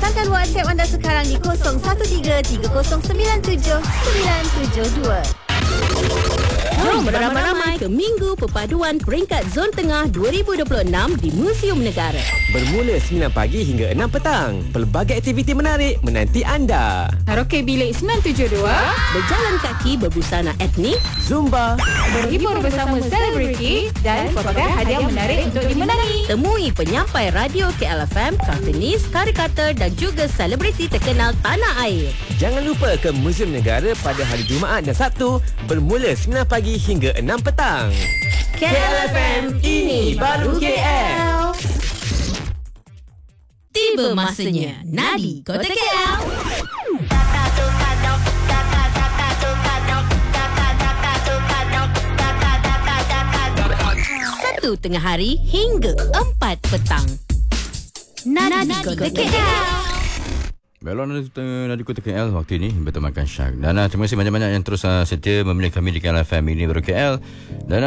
Rakamkan WhatsApp anda sekarang di 0133097972. Jom beramai-ramai ke Minggu Perpaduan Peringkat Zon Tengah 2026 di Museum Negara. Bermula 9 pagi hingga 6 petang. Pelbagai aktiviti menarik menanti anda. Karaoke bilik 972, Berjalan kaki berbusana etnik, Zumba, berhibur bersama selebriti dan pelbagai hadiah menarik untuk dimenangi. temui penyampai radio KLFM, kartunis, karikatur dan juga selebriti terkenal tanah air. Jangan lupa ke Museum Negara pada hari Jumaat dan Sabtu bermula 9 pagi hingga 6 petang. KLFM, ini baru KL. Tiba masanya Nadi Kota KL. Satu tengah hari hingga 4 petang. Nadi Kota KL. Belon Nadi Kota KL waktu ini bertemankan Syak. Dan terima kasih banyak-banyak yang terus setia memilih kami di KLFM ini baru KL. Dan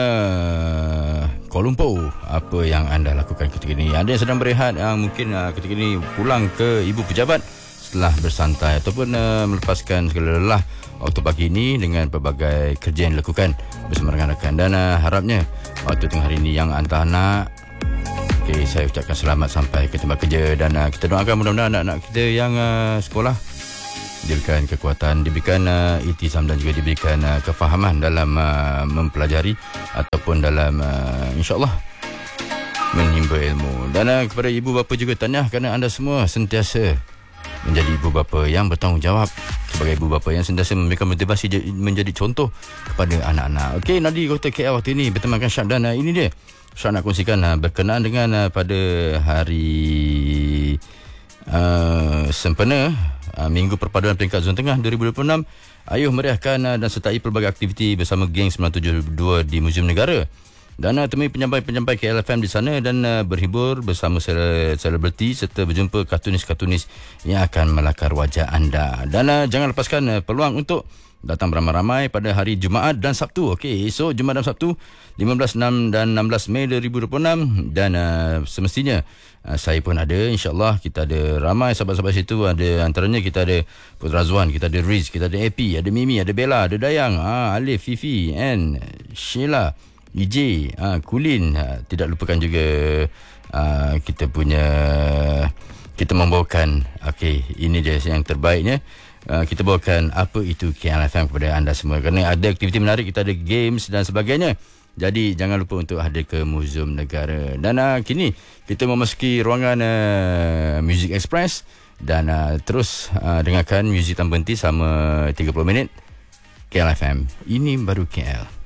Kuala Lumpur, apa yang anda lakukan ketika ini? Ada yang sedang berehat, yang mungkin ketika ini pulang ke ibu pejabat setelah bersantai ataupun melepaskan segala lelah waktu pagi ini dengan pelbagai kerja yang dilakukan bersama rakan-rakan. Dan harapnya waktu tengah hari ini yang hantar anak, okay, saya ucapkan selamat sampai ke tempat kerja. Dan kita doakan mudah-mudahan anak-anak kita yang sekolah diberikan kekuatan, diberikan iltizam dan juga diberikan kefahaman dalam mempelajari ataupun dalam insyaAllah menimba ilmu. Dan kepada ibu bapa juga tahniah kerana anda semua sentiasa menjadi ibu bapa yang bertanggungjawab, sebagai ibu bapa yang sentiasa memberikan motivasi menjadi contoh kepada anak-anak. Okey, Nadi Kota KL waktu ini bertemankan Syak. Dan ini dia Syak nak kongsikan berkenaan dengan pada hari sempena Minggu Perpaduan Peringkat Zon Tengah 2026. Ayuh meriahkan dan sertai pelbagai aktiviti bersama geng 972 di Museum Negara. Dan temui penyampai-penyampai KLFM di sana dan berhibur bersama selebriti serta berjumpa kartunis-kartunis yang akan melakar wajah anda. Dan jangan lepaskan peluang untuk datang beramai-ramai pada hari Jumaat dan Sabtu. Okey, esok Jumaat dan Sabtu 15 dan 16 Mei 2026. Dan semestinya saya pun ada, insyaAllah kita ada ramai sahabat-sahabat situ. Ada antaranya kita ada Putra Razwan, kita ada Riz, kita ada AP, ada Mimi, ada Bella, ada Dayang, Alif, Fifi, Ann, Sheila, EJ, Kulin. Tidak lupakan juga kita punya, kita membawakan, okey, ini dia yang terbaiknya. Kita bawakan apa itu KLFM kepada anda semua, kerana ada aktiviti menarik, kita ada games dan sebagainya. Jadi jangan lupa untuk hadir ke Museum Negara. Dan kini kita memasuki ruangan Music Express. Dan terus dengarkan muzik tanpa henti selama 30 minit. KLFM, ini baru KL.